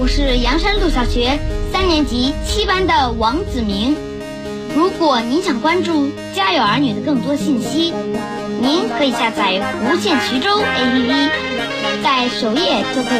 我是阳山路小学3年级7班的王子明。如果您想关注家有儿女的更多信息，您可以下载无线衢州 APP， 在首页就可以